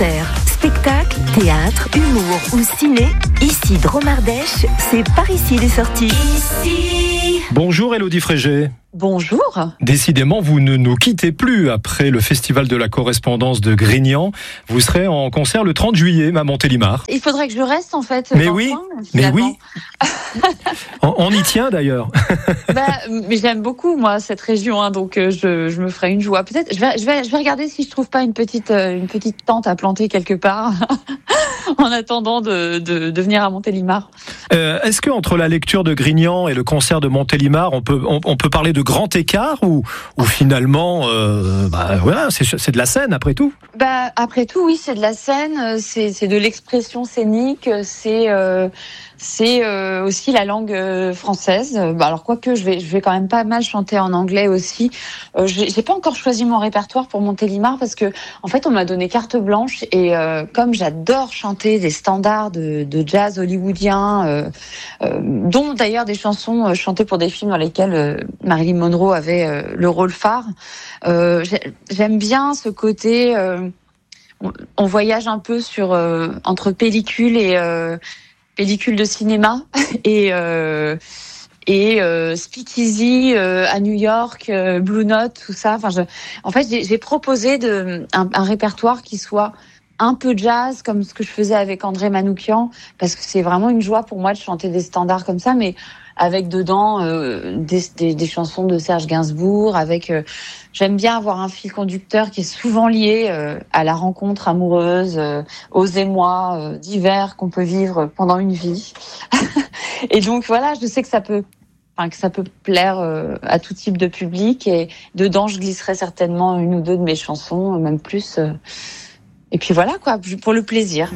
Concerts, spectacles, théâtre, humour ou ciné, ici Dromardèche, c'est par ici les sorties. Ici. Bonjour Élodie Frégé. Bonjour. Décidément, vous ne nous quittez plus après le Festival de la Correspondance de Grignan. Vous serez en concert le 30 juillet à Montélimar. Il faudrait que je reste en fait. Mais oui, mais oui. On y tient d'ailleurs. Mais j'aime beaucoup moi cette région, donc je me ferai une joie. Peut-être je vais regarder si je trouve pas une petite tente à planter quelque part en attendant de venir à Montélimar. Est-ce que entre la lecture de Grignan et le concert de Montélimar, on peut parler de grand écart ou finalement voilà, c'est de la scène après tout. Après tout oui, c'est de la scène, c'est de l'expression scénique, c'est aussi la langue française. Alors quoique je vais quand même pas mal chanter en anglais aussi. J'ai pas encore choisi mon répertoire pour Montélimar parce que en fait on m'a donné carte blanche et comme j'adore chanter des standards de jazz hollywoodien, dont d'ailleurs des chansons chantées pour des films dans lesquels Marilyn Monroe avait le rôle phare. J'aime bien ce côté. On voyage un peu entre pellicule et pellicule de cinéma et Speakeasy à New York, Blue Note, tout ça. En fait, j'ai proposé un répertoire qui soit un peu jazz, comme ce que je faisais avec André Manoukian, parce que c'est vraiment une joie pour moi de chanter des standards comme ça, mais avec dedans des chansons de Serge Gainsbourg, j'aime bien avoir un fil conducteur qui est souvent lié à la rencontre amoureuse, aux émois divers qu'on peut vivre pendant une vie. Et donc voilà, je sais que ça peut plaire à tout type de public, et dedans je glisserai certainement une ou deux de mes chansons, même plus. Et puis voilà quoi, pour le plaisir.